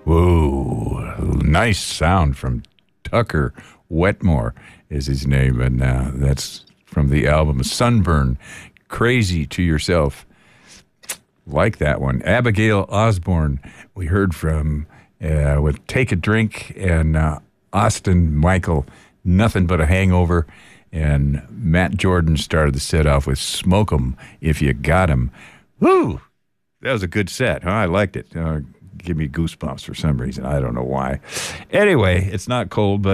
Whoa, nice sound from Tucker Wetmore is his name, and that's from the album Sunburn, Crazy to Yourself. Like that one. Abigail Osborne, we heard from with Take a Drink, and Austin Michael, Nothing But a Hangover, and Matt Jordan started the set off with Smoke 'Em If You Got 'Em. Woo! That was a good set, huh? I liked it. Give me goosebumps for some reason. I don't know why. Anyway, it's not cold, but